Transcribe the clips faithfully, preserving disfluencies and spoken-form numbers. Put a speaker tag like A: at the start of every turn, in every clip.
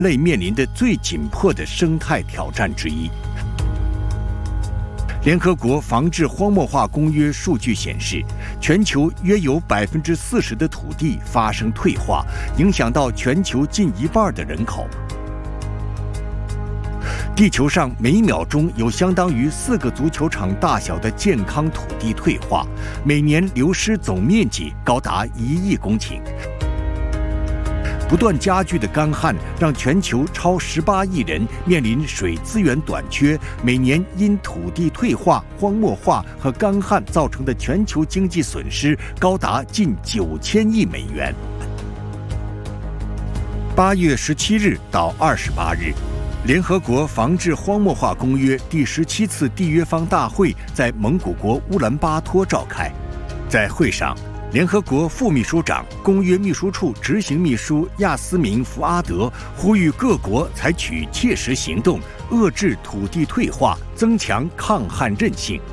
A: 类面临的最紧迫的生态挑战之一。联合国防治荒漠化公约数据显示，全球约有百分之四十的土地发生退化，影响到全球近一半的人口。地球上每秒钟有相当于四个足球场大小的健康土地退化，每年流失总面积高达一亿公顷。不断加剧的干旱让全球超十八亿人面临水资源短缺，每年因土地退化、荒漠化和干旱造成的全球经济损失高达近九千亿美元。八月十七日到二十八日，联合国防治荒漠化公约第十七次缔约方大会在蒙古国乌兰巴托召开，在会上，联合国副秘书长、公约秘书处执行秘书亚斯明·福阿德呼吁各国采取切实行动，遏制土地退化，增强抗旱韧性。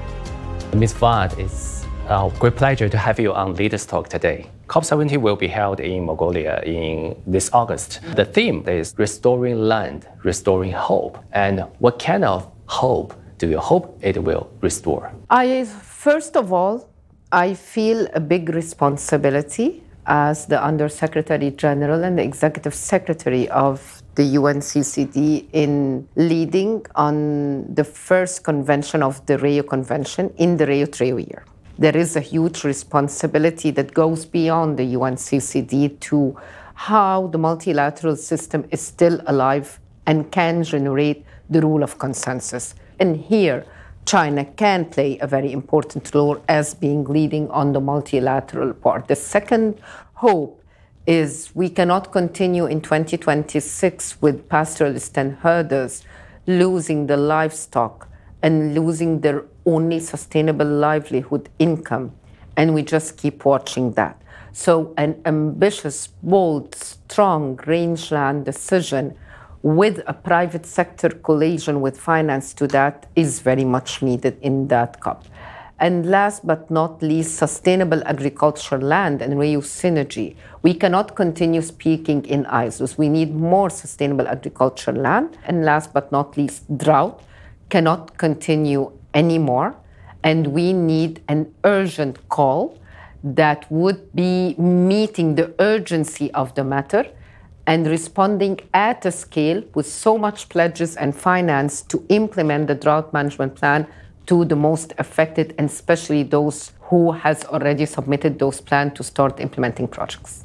B: Miz Fuad, it's a great pleasure to have you on Leaders Talk today. COP seventy will be held in Mongolia in this August. The theme is restoring land, restoring hope. And what kind of hope do you hope it will restore?
C: I, first of all, I feel a big responsibility as the Undersecretary General and the Executive Secretary of the U N C C D in leading on the first convention of the Rio Convention in the Rio Trio year. There is a huge responsibility that goes beyond the U N C C D to how the multilateral system is still alive and can generate the rule of consensus. And here, China can play a very important role as being leading on the multilateral part. The second hope is we cannot continue in twenty twenty-six with pastoralists and herders losing the livestock and losing their only sustainable livelihood income, and we just keep watching that. So an ambitious, bold, strong rangeland decision with a private sector coalition with finance to that is very much needed in that COP. And last but not least, sustainable agricultural land and Rio synergy. We cannot continue speaking in islands. We need more sustainable agricultural land. And last but not least, drought cannot continue anymore. And we need an urgent call that would be meeting the urgency of the matter and responding at a scale with so much pledges and finance to implement the drought management plan to the most affected, and especially those who has already submitted those plans to start implementing projects.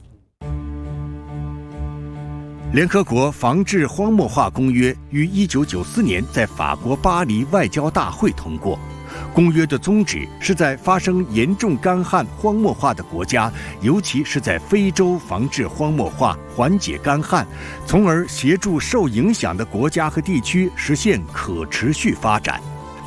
A: 联合国防治荒漠化公约于一九九四年在法国巴黎外交大会通过。公约的宗旨是在发生严重干旱、荒漠化的国家，尤其是在非洲防治荒漠化、缓解干旱，从而协助受影响的国家和地区实现可持续发展。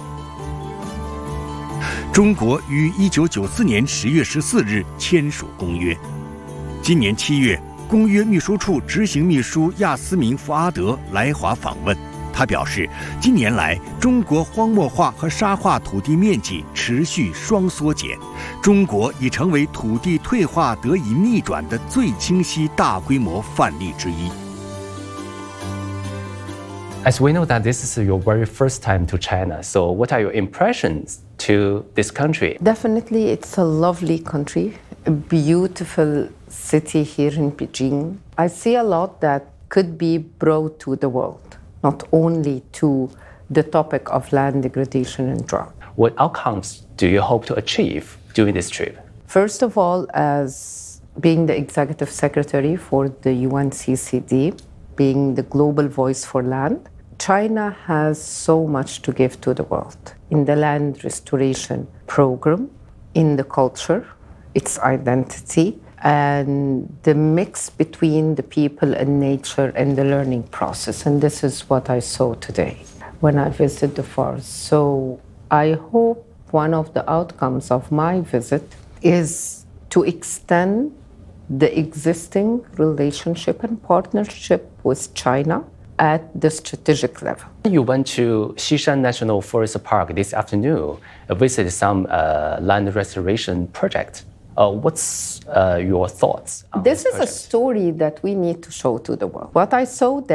A: 中国于一九九四年十月十四日签署公约，今年七月，公约秘书处执行秘书亚斯明·福阿德来华访问。他表示，近年来中国荒漠化和沙化土地面积持续双缩减，中国已成为土地退化得以逆转的最清晰大规模范例之一。
B: As we know that this is your very first time to China, so what are your impressions to this country?
C: Definitely, it's a lovely country, a beautiful city here in Beijing. I see a lot that could be brought to the world, not only to the topic of land degradation and drought.
B: What outcomes do you hope to achieve during this trip?
C: First of all, as being the executive secretary for the U N C C D, being the global voice for land, China has so much to give to the world in the land restoration program, in the culture, its identity, and the mix between the people and nature and the learning process. And this is what I saw today when I visited the forest. So I hope one of the outcomes of my visit is to extend the existing relationship and partnership with China at the strategic level.
B: You went to Xishan National Forest Park this afternoon, uh, visited some uh, land restoration project. Uh, what's uh, your thoughts on
C: this
B: this
C: is
B: project?
C: A story that we need to show to the world. What I saw there